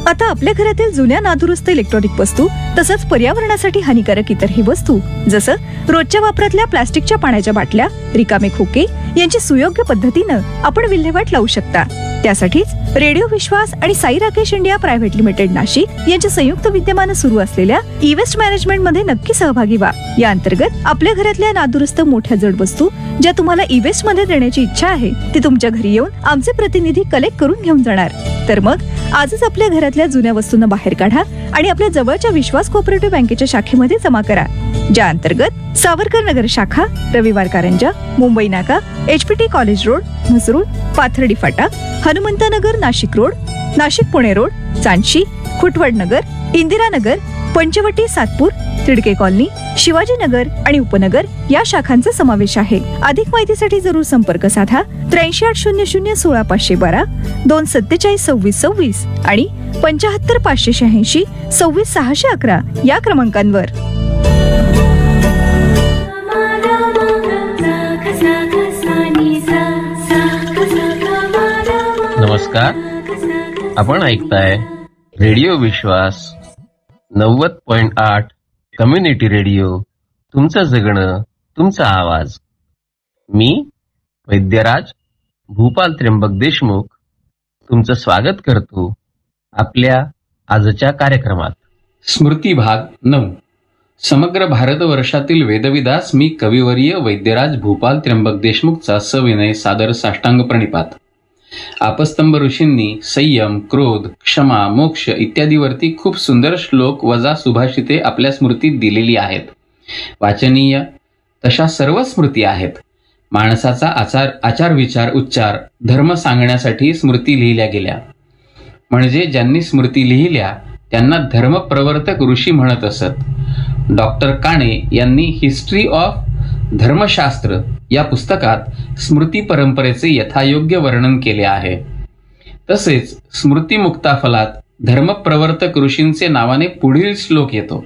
आता आपल्या घरातील जुन्या नादुरुस्त इलेक्ट्रॉनिक वस्तू तसंच पर्यावरणासाठी हानिकारक इतरही वस्तू जसं रोजच्या वापरातल्या प्लास्टिकच्या पाण्याच्या बाटल्या, रिकामे खोके यांची सुयोग्य पद्धतीनं आपण विल्हेवाट लावू शकता. त्यासाठीच रेडिओ विश्वास आणि Sai Rakesh India private limited Nashik यांच्या संयुक्त विद्यमानं सुरू असलेल्या ई वेस्ट मॅनेजमेंट मध्ये नक्की सहभागी व्हा. या अंतर्गत आपल्या घरातल्या नादुरुस्त मोठ्या जड वस्तू ज्या तुम्हाला ई वेस्ट मध्ये देण्याची इच्छा आहे ती तुमच्या घरी येऊन आमचे प्रतिनिधी कलेक्ट करून घेऊन जाणार. तर मग आजच आपल्या घरातल्या जुन्या वस्तूंना बाहेर काढा आणि आपल्या जवळच्या विश्वास कोऑपरेटिव्ह बँकेच्या शाखेमध्ये जमा करा, ज्या अंतर्गत सावरकर नगर शाखा, रविवार कारंजा, मुंबई नाका, HPT college road, Mhasrul, Pathardi Phata, Hanumantnagar Nashik road, Nashik Pune road, चांदशी, Khutwad नगर, इंदिरानगर, पंचवटी सातपूर, तिडके कॉलनी, शिवाजीनगर आणि उपनगर या शाखांचा समावेश आहे. अधिक माहितीसाठी जरूर संपर्क साधा 8380016512, 2472626 आणि 7558826611 या क्रमांकांवर. नमस्कार, आपण ऐकताय रेडिओ विश्वास 90.8 कम्युनिटी रेडिओ. तुमचं जगणं, तुमचा आवाज. मी वैद्यराज भूपाल त्र्यंबक देशमुख तुमचं स्वागत करतो आपल्या आजच्या कार्यक्रमात. स्मृती भाग 9. समग्र भारतवर्षातील वेदविदास मी कविवर्य वैद्यराज भूपाल त्र्यंबक देशमुखचा सविनय सादर साष्टांग प्रणिपात. आपस्तंभ ऋषींनी संयम, क्रोध, क्षमा, मोक्ष इत्यादीवरती खूप सुंदर श्लोक वजा सुभाषिते आपल्या स्मृतीत दिलेली आहेत. वाचनीय तशा सर्व स्मृती आहेत. माणसाचा आचार विचार उच्चार धर्म सांगण्यासाठी स्मृती लिहिल्या गेल्या. म्हणजे ज्यांनी स्मृती लिहिल्या त्यांना धर्मप्रवर्तक ऋषी म्हणत असत. डॉक्टर काणे यांनी हिस्ट्री ऑफ धर्मशास्त्र या पुस्तकात स्मृती परंपरेचे यथायोग्य वर्णन केले आहे. तसेच स्मृती मुक्ताफलात धर्मप्रवर्तक ऋषींचे नावाने पुढील श्लोक येतो.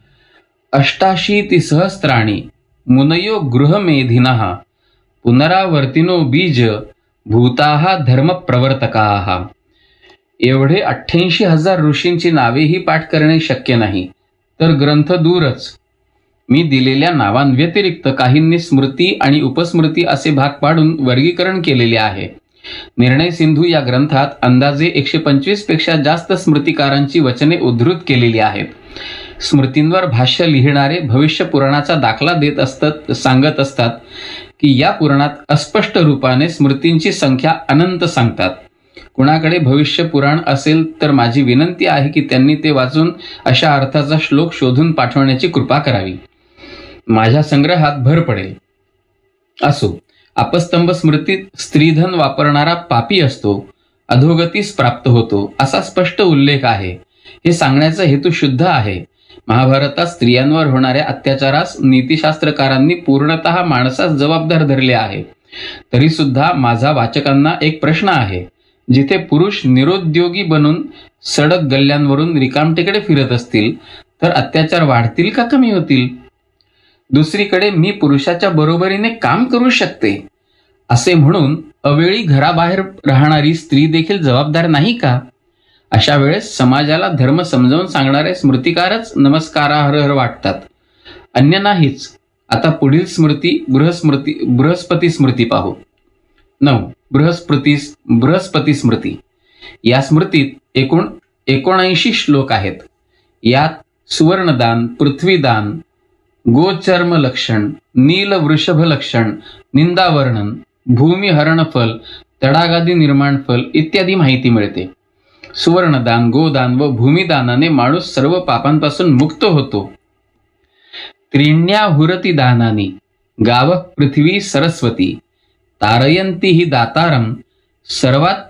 88 मुनयो गृहमेधिनः पुनरावर्तिनो बीज भूताः धर्मप्रवर्तकाः. एवढे 88,000 ऋषींची नावेही पाठ करणे शक्य नाही, तर ग्रंथ दूरच. मी दिलेल्या नावांव्यतिरिक्त काहींनी स्मृती आणि उपस्मृती असे भाग पाडून वर्गीकरण केलेले आहे. निर्णय सिंधू या ग्रंथात अंदाजे 125 पेक्षा जास्त स्मृतिकारांची वचने उद्धृत केलेली आहेत. स्मृतींवर भाष्य लिहिणारे भविष्य पुराणाचा दाखला देत असतात, सांगत असतात की या पुराणात अस्पष्ट रूपाने स्मृतींची संख्या अनंत सांगतात. कुणाकडे भविष्य पुराण असेल तर माझी विनंती आहे की त्यांनी ते वाचून अशा अर्थाचा श्लोक शोधून पाठवण्याची कृपा करावी. माझ्या संग्रहात भर पडेल. असो, अपस्तंभ स्मृतीत स्त्रीधन वापरणारा पापी असतो, अधोगतीस प्राप्त होतो असा स्पष्ट उल्लेख आहे. हे सांगण्याचा हेतू शुद्ध आहे. महाभारतात स्त्रियांवर होणाऱ्या अत्याचारास नीतिशास्त्रकारांनी पूर्णतः माणसास जबाबदार धरले आहे. तरी सुद्धा माझा वाचकांना एक प्रश्न आहे. जिथे पुरुष निरुद्योगी बनून सडक गल्ल्यांवरून रिकामटेकडे फिरत असतील तर अत्याचार वाढतील का कमी होतील? दुसरीकडे मी पुरुषाच्या बरोबरीने काम करू शकते असे म्हणून अवेळी घराबाहेर राहणारी स्त्री देखील जबाबदार नाही का? अशा वेळेस समाजाला धर्म समजावून सांगणारे स्मृतिकारच नमस्कारार्ह वाटतात, अन्य नाहीच. आता पुढील स्मृती बृहस्पती स्मृती पाहू. 9. बृहस्पती स्मृती. या स्मृतीत एकूण 79 श्लोक आहेत. यात सुवर्णदान, पृथ्वीदान, गोचर्म लक्षण, नील वृषभ लक्षण, निंदावर्णन, भूमिहरण फल, तडागादी निर्माण फल इत्यादी माहिती मिळते. सुवर्णदान, गोदान व भूमिदानाने माणूस सर्व पापांपासून मुक्त होतो. त्रिण्याहुरती दानानी गाव पृथ्वी सरस्वती तारयंती ही दातारम सर्वात